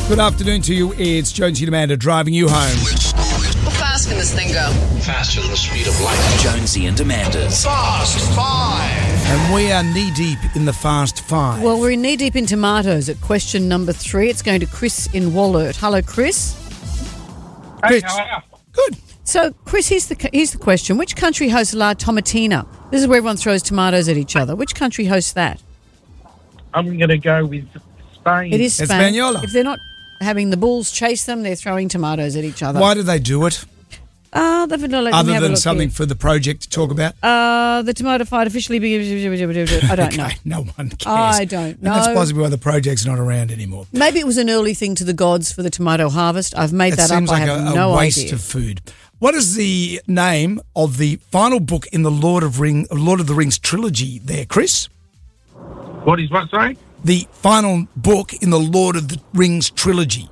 Good afternoon to you. It's Jonesy and Amanda driving you home. How fast can this thing go? Faster than the speed of light. Jonesy and Amanda's Fast Five. And we are knee-deep in the Fast Five. Well, we're knee-deep in tomatoes at question number 3. It's going to Chris in Wallert. Hello, Chris. Hey, how are you? Good. So, Chris, here's the question. Which country hosts La Tomatina? This is where everyone throws tomatoes at each other. Which country hosts that? I'm going to go with Spain. It is Spain. Española. If they're not having the bulls chase them, they're throwing tomatoes at each other. Why do they do it? Let me Other have a than look something here. for the project to talk about? The tomato fight officially begins. I don't know. Okay, no one cares. I don't And that's know. possibly why the project's not around anymore. Maybe it was an early thing to the gods for the tomato harvest. I've made It that up. seems I like have a no waste idea. of food. What is the name of the final book in the Lord of the Rings trilogy there, Chris? What is what, sorry? The final book in the Lord of the Rings trilogy.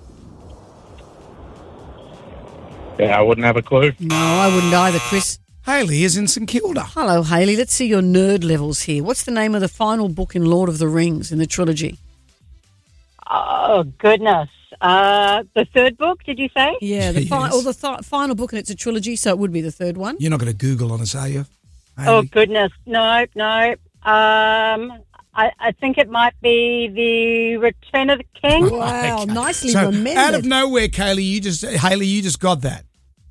Yeah, I wouldn't have a clue. No, I wouldn't either, Chris. Hayley is in St Kilda. Hello, Hayley. Let's see your nerd levels here. What's the name of the final book in Lord of the Rings in the trilogy? Oh, goodness. The third book, did you say? Yeah, the Yes. final book, and it's a trilogy, so it would be the third one. You're not going to Google on us, are you? Oh, Hayley? goodness. No. I think it might be The Return of the King. Wow, Okay. nicely So remembered. out of nowhere, Hayley, you just got that.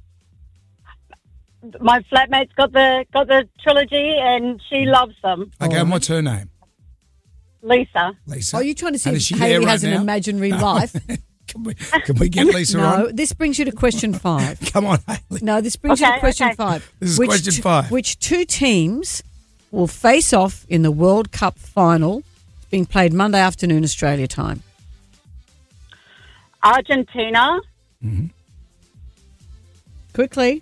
My flatmate's got the trilogy and she loves them. Okay, and what's her name? Lisa. Lisa. Are you trying to see And if is she Hayley there right has an now? imaginary life? Can we get Lisa No, on? this brings you to question 5. Come on, Hayley. No, this brings you to Okay, question okay. 5. This is question 5. Which two teams will face off in the World Cup final? It's being played Monday afternoon, Australia time. Argentina. Quickly.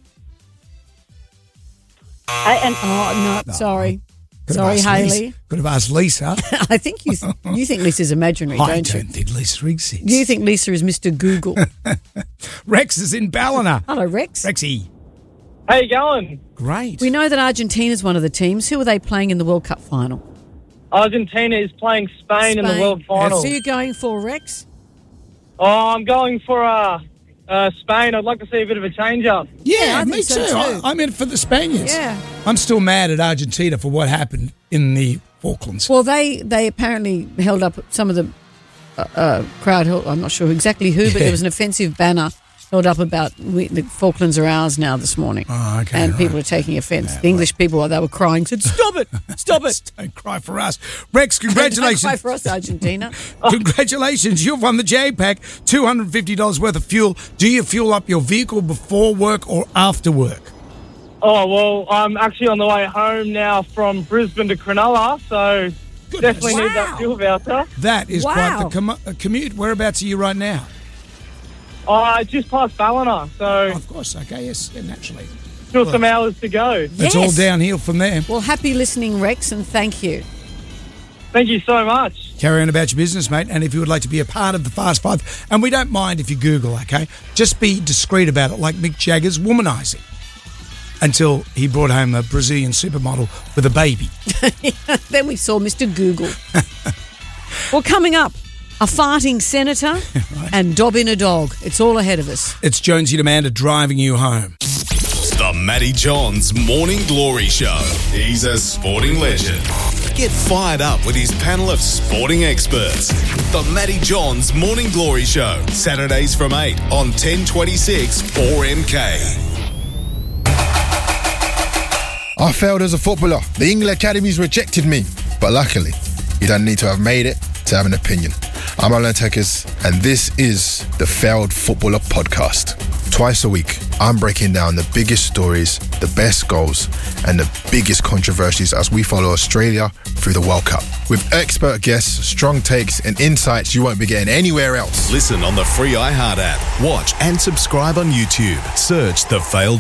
And Oh, no, sorry. Could have Sorry, asked Hayley. Lisa. Could have asked Lisa. I think you think Lisa's imaginary, I don't you? don't think Lisa exists. Do you think Lisa is Mr. Google? Rex is in Ballina? Hello, Rex. Rexy. How you going? Great. We know that Argentina's one of the teams. Who are they playing in the World Cup final? Argentina is playing Spain in the World Final. Who are you going for, Rex? Oh, I'm going for Spain. I'd like to see a bit of a change-up. Yeah, I me think so too. I'm in for the Spaniards. Yeah. I'm still mad at Argentina for what happened in the Falklands. Well, they apparently held up some of the crowd. I'm not sure exactly who, but there was an offensive banner held up about the Falklands are ours now this morning. Oh, okay, And right. people are taking offence. The English people, they were crying, said, "Stop it! Stop it!" Don't cry for us. Rex, Don't congratulations. cry for us, Argentina. Congratulations. You've won the J-Pack, $250 worth of fuel. Do you fuel up your vehicle before work or after work? Oh, well, I'm actually on the way home now from Brisbane to Cronulla, so Goodness. definitely need that fuel voucher. That is Wow. quite the commute. Whereabouts are you right now? Just past Ballina, so Of course, okay, yes, yeah, naturally. still some hours to go. It's all Yes. downhill from there. Well, happy listening, Rex, and thank you. Thank you so much. Carry on about your business, mate. And if you would like to be a part of the Fast Five, and we don't mind if you Google, okay? Just be discreet about it, like Mick Jagger's womanizing. Until he brought home a Brazilian supermodel with a baby. Then we saw Mr. Google. Well, coming up, a farting senator and dobbing a dog. It's all ahead of us. It's Jonesy and Amanda driving you home. The Matty Johns Morning Glory Show. He's a sporting legend. Get fired up with his panel of sporting experts. The Matty Johns Morning Glory Show. Saturdays from 8 on 1026 4MK. I failed as a footballer. The England Academies rejected me. But luckily, you don't need to have made it to have an opinion. I'm Alan Tekers, and this is the Failed Footballer Podcast. Twice a week, I'm breaking down the biggest stories, the best goals, and the biggest controversies as we follow Australia through the World Cup. With expert guests, strong takes, and insights you won't be getting anywhere else. Listen on the free iHeart app. Watch and subscribe on YouTube. Search The Failed